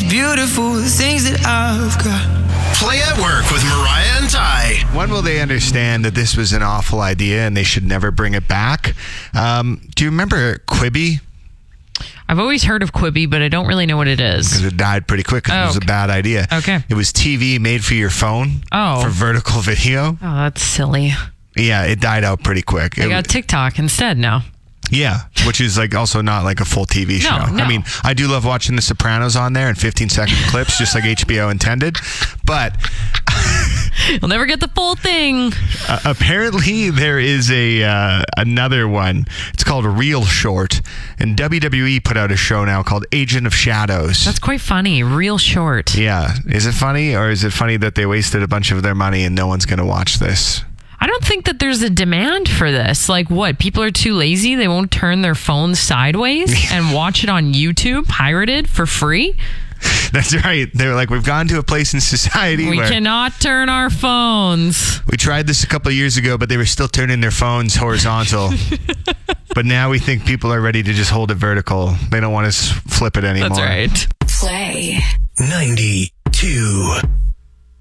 beautiful things that I've got. Play at Work with Mariah and Ty. When will they understand that this was an awful idea and they should never bring it back? Do you remember Quibi? I've always heard of Quibi, but I don't really know what it is. Because it died pretty quick because it was a bad idea. Okay. It was TV made for your phone for vertical video. Oh, that's silly. Yeah, it died out pretty quick. I got TikTok instead now. Yeah, which is like also not like a full TV show. No. I mean, I do love watching The Sopranos on there in 15-second clips, just like HBO intended. But you'll never get the full thing. Apparently, there is another one. It's called Real Short, and WWE put out a show now called Agent of Shadows. That's quite funny. Real Short. Yeah. Is it funny, or is it funny that they wasted a bunch of their money and no one's going to watch this? I don't think that there's a demand for this. Like what? People are too lazy? They won't turn their phones sideways and watch it on YouTube, pirated for free? That's right. They're like, we've gone to a place in society we where cannot turn our phones. We tried this a couple of years ago, but they were still turning their phones horizontal. But now we think people are ready to just hold it vertical. They don't want to flip it anymore. That's right. Play 92.